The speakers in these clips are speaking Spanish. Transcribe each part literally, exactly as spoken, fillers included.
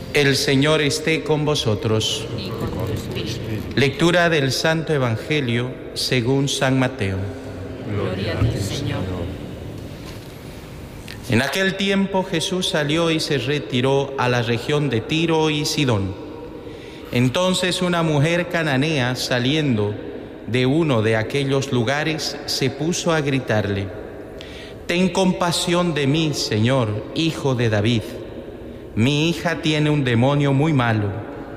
El Señor esté con vosotros. Y con tu espíritu. Lectura del Santo Evangelio según San Mateo. Gloria a ti, Señor. En aquel tiempo Jesús salió y se retiró a la región de Tiro y Sidón. Entonces una mujer cananea, saliendo de uno de aquellos lugares, se puso a gritarle: «Ten compasión de mí, Señor, hijo de David. Mi hija tiene un demonio muy malo».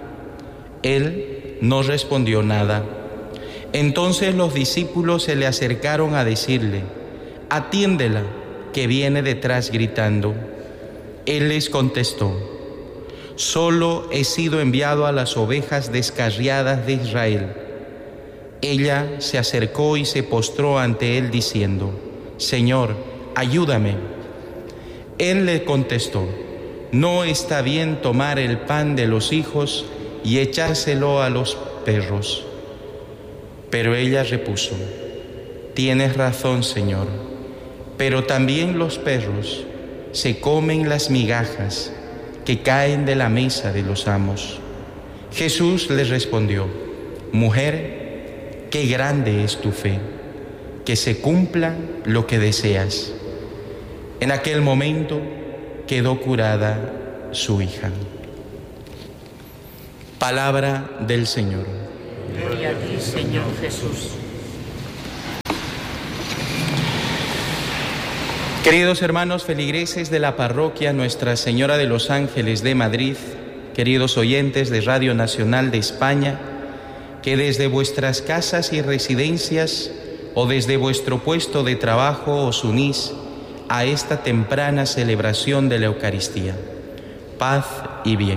Él no respondió nada. Entonces los discípulos se le acercaron a decirle: «Atiéndela, que viene detrás gritando». Él les contestó: «Solo he sido enviado a las ovejas descarriadas de Israel». Ella se acercó y se postró ante él diciendo: «Señor, ayúdame». Él le contestó: «No está bien tomar el pan de los hijos y echárselo a los perros». Pero ella repuso: «Tienes razón, Señor, pero también los perros se comen las migajas que caen de la mesa de los amos». Jesús le respondió: «Mujer, qué grande es tu fe, que se cumpla lo que deseas». En aquel momento quedó curada su hija. Palabra del Señor. Gloria a ti, Señor Jesús. Queridos hermanos feligreses de la parroquia Nuestra Señora de los Ángeles de Madrid, queridos oyentes de Radio Nacional de España, que desde vuestras casas y residencias o desde vuestro puesto de trabajo os unís a esta temprana celebración de la Eucaristía. Paz y bien.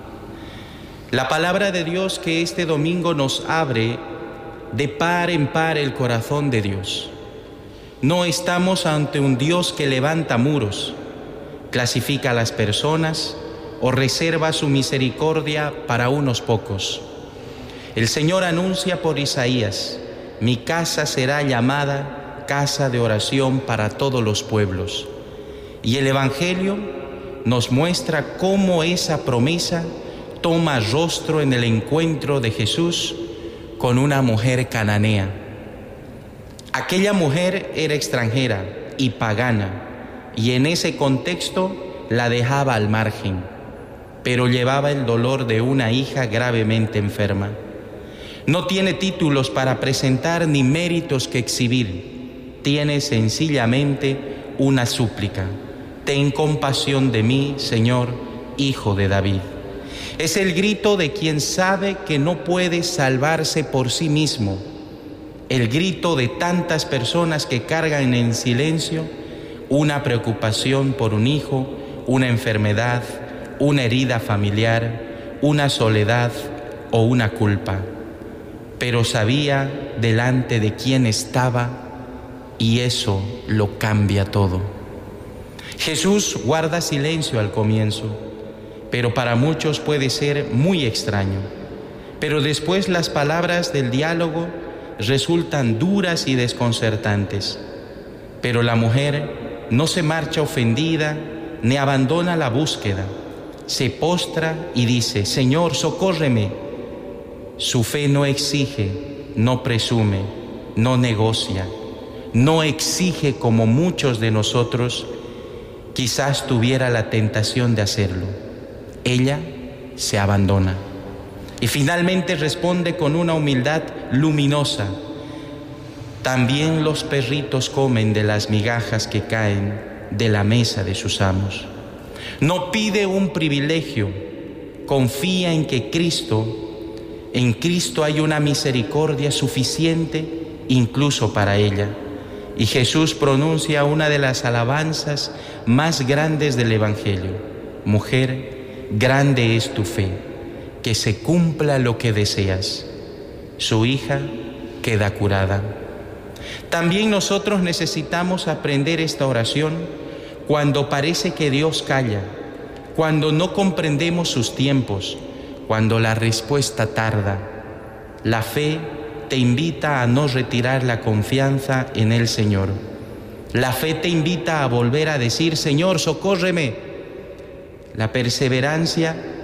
La palabra de Dios que este domingo nos abre de par en par el corazón de Dios. No estamos ante un Dios que levanta muros, clasifica a las personas o reserva su misericordia para unos pocos. El Señor anuncia por Isaías: «Mi casa será llamada casa de oración para todos los pueblos». Y el Evangelio nos muestra cómo esa promesa toma rostro en el encuentro de Jesús con una mujer cananea. Aquella mujer era extranjera y pagana, y en ese contexto la dejaba al margen, pero llevaba el dolor de una hija gravemente enferma. No tiene títulos para presentar ni méritos que exhibir. Tiene sencillamente una súplica: «Ten compasión de mí, Señor, hijo de David». Es el grito de quien sabe que no puede salvarse por sí mismo, el grito de tantas personas que cargan en silencio una preocupación por un hijo, una enfermedad, una herida familiar, una soledad o una culpa. Pero sabía delante de quién estaba, y eso lo cambia todo. Jesús guarda silencio al comienzo, pero para muchos puede ser muy extraño. Pero después las palabras del diálogo resultan duras y desconcertantes. Pero la mujer no se marcha ofendida ni abandona la búsqueda. Se postra y dice: «Señor, socórreme». Su fe no exige, no presume, no negocia, no exige como muchos de nosotros quizás tuviera la tentación de hacerlo. Ella se abandona y finalmente responde con una humildad luminosa: «También los perritos comen de las migajas que caen de la mesa de sus amos». No pide un privilegio, confía en que Cristo, en Cristo hay una misericordia suficiente incluso para ella. Y Jesús pronuncia una de las alabanzas más grandes del Evangelio: «Mujer, grande es tu fe, que se cumpla lo que deseas». Su hija queda curada. También nosotros necesitamos aprender esta oración cuando parece que Dios calla, cuando no comprendemos sus tiempos, cuando la respuesta tarda. La fe te invita a no retirar la confianza en el Señor. La fe te invita a volver a decir: «Señor, socórreme». La perseverancia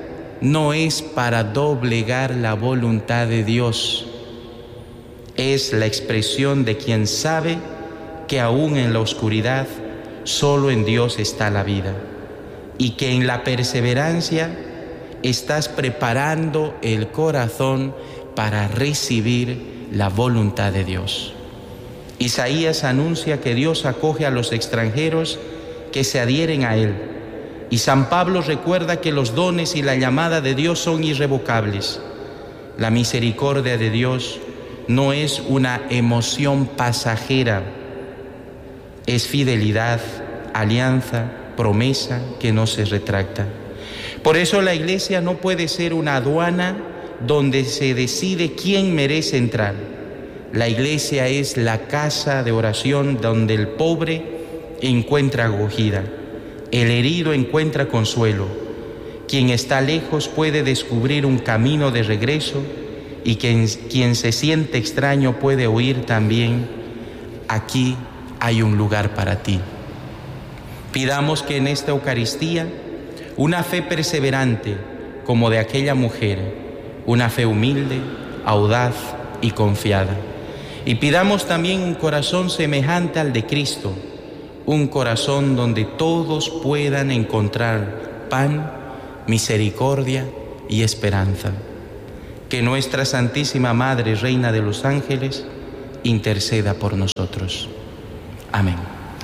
no es para doblegar la voluntad de Dios. Es la expresión de quien sabe que aún en la oscuridad solo en Dios está la vida y que en la perseverancia estás preparando el corazón para recibir la voluntad de Dios. Isaías anuncia que Dios acoge a los extranjeros que se adhieren a Él. Y San Pablo recuerda que los dones y la llamada de Dios son irrevocables. La misericordia de Dios no es una emoción pasajera, es fidelidad, alianza, promesa que no se retracta. Por eso la Iglesia no puede ser una aduana donde se decide quién merece entrar. La Iglesia es la casa de oración donde el pobre encuentra acogida, el herido encuentra consuelo, quien está lejos puede descubrir un camino de regreso y quien, quien se siente extraño puede oír también: aquí hay un lugar para ti. Pidamos que en esta Eucaristía una fe perseverante como de aquella mujer, una fe humilde, audaz y confiada. Y pidamos también un corazón semejante al de Cristo, un corazón donde todos puedan encontrar pan, misericordia y esperanza. Que nuestra Santísima Madre, Reina de los Ángeles, interceda por nosotros. Amén.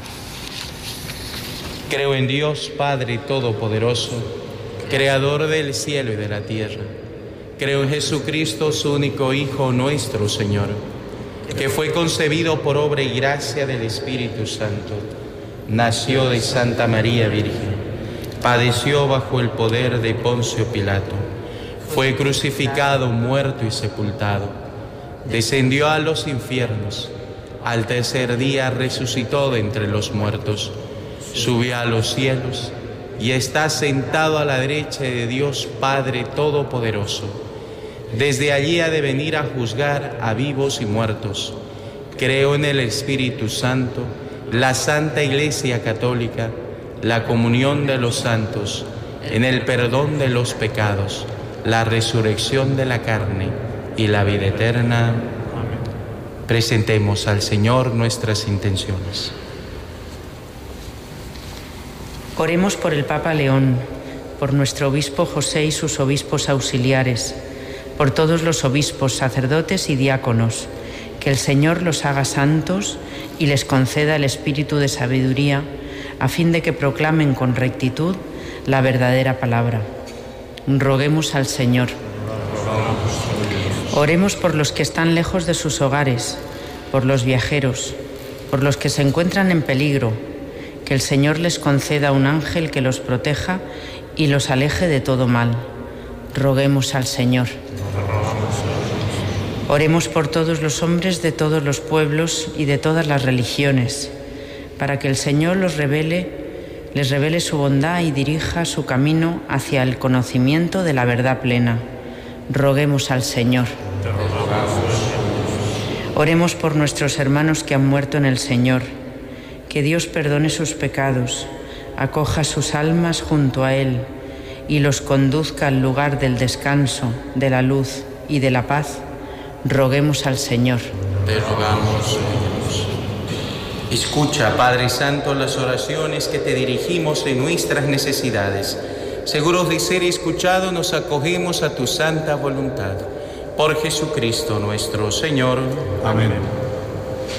Creo en Dios, Padre Todopoderoso, Creador del cielo y de la tierra. Creo en Jesucristo, su único Hijo, nuestro Señor, que fue concebido por obra y gracia del Espíritu Santo. Nació de Santa María Virgen, padeció bajo el poder de Poncio Pilato, fue crucificado, muerto y sepultado, descendió a los infiernos, al tercer día resucitó de entre los muertos, subió a los cielos y está sentado a la derecha de Dios Padre Todopoderoso. Desde allí ha de venir a juzgar a vivos y muertos. Creo en el Espíritu Santo, la Santa Iglesia Católica, la comunión de los santos, en el perdón de los pecados, la resurrección de la carne y la vida eterna. Amén. Presentemos al Señor nuestras intenciones. Oremos por el Papa León, por nuestro obispo José y sus obispos auxiliares, por todos los obispos, sacerdotes y diáconos, que el Señor los haga santos y les conceda el espíritu de sabiduría, a fin de que proclamen con rectitud la verdadera palabra. Roguemos al Señor. Oremos por los que están lejos de sus hogares, por los viajeros, por los que se encuentran en peligro, que el Señor les conceda un ángel que los proteja y los aleje de todo mal. Roguemos al Señor. Oremos por todos los hombres de todos los pueblos y de todas las religiones, para que el Señor los revele, les revele su bondad y dirija su camino hacia el conocimiento de la verdad plena. Roguemos al Señor. Oremos por nuestros hermanos que han muerto en el Señor, que Dios perdone sus pecados, acoja sus almas junto a Él y los conduzca al lugar del descanso, de la luz y de la paz. Roguemos al Señor. Te rogamos, Señor. Escucha, Padre Santo, las oraciones que te dirigimos en nuestras necesidades. Seguros de ser escuchados, nos acogemos a tu santa voluntad. Por Jesucristo nuestro Señor. Amén.